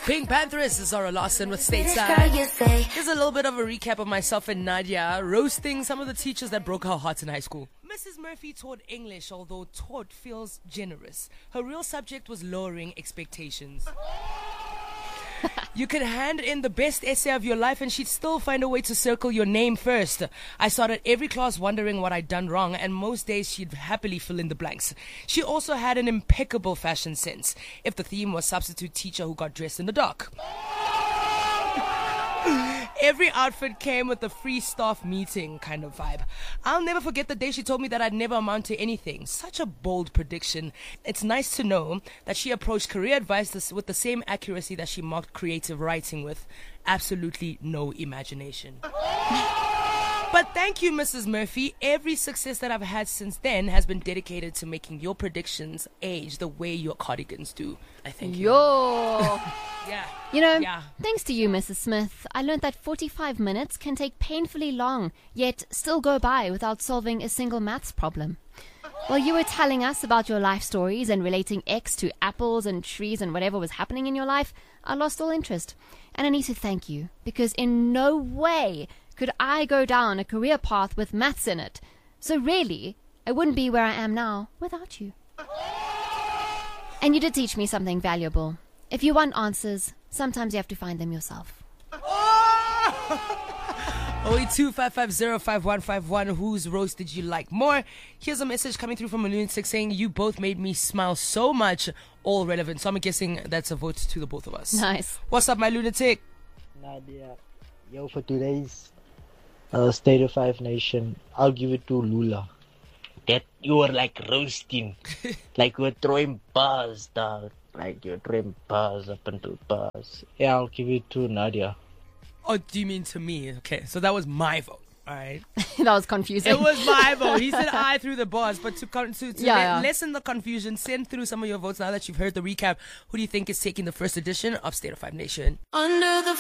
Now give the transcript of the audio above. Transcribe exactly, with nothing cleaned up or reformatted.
Pink Panthers is Zara Lawson with Stateside. Here's a little bit of a recap of myself and Nadia roasting some of the teachers that broke our hearts in high school. Missus Murphy taught English, although taught feels generous. Her real subject was lowering expectations. You could hand in the best essay of your life and she'd still find a way to circle your name first. I started every class wondering what I'd done wrong, and most days she'd happily fill in the blanks. She also had an impeccable fashion sense. If the theme was substitute teacher who got dressed in the dark. Every outfit came with a free staff meeting kind of vibe. I'll never forget the day she told me that I'd never amount to anything. Such a bold prediction. It's nice to know that she approached career advice this, with the same accuracy that she mocked creative writing with. Absolutely no imagination. But thank you, Missus Murphy. Every success that I've had since then has been dedicated to making your predictions age the way your cardigans do. I thank you. Yo. Yeah. You know, Yeah. thanks to you, Missus Smith, I learned that forty-five minutes can take painfully long, yet still go by without solving a single maths problem. While you were telling us about your life stories and relating X to apples and trees and whatever was happening in your life, I lost all interest. And I need to thank you, because in no way could I go down a career path with maths in it. So really, I wouldn't be where I am now without you. And you did teach me something valuable. If you want answers, sometimes you have to find them yourself. oh eight two, five five zero, five one five one. Whose roast did you like more? Here's a message coming through from a lunatic saying, you both made me smile so much. All relevant. So I'm guessing that's a vote to the both of us. Nice. What's up, my lunatic? Nadia, yo, for today's uh, State of Five Nation, I'll give it to Lula. That you were like roasting, like you were throwing bars down, like you were throwing bars up into bars. Yeah, I'll give it to Nadia. Oh, do you mean to me? Okay, so that was my vote. All right. That was confusing. It was my vote. He said I threw the bars, but to, con- to, to Yeah, le- yeah. lessen the confusion, send through some of your votes now that you've heard the recap. Who do you think is taking the first edition of State of Five Nation? Under the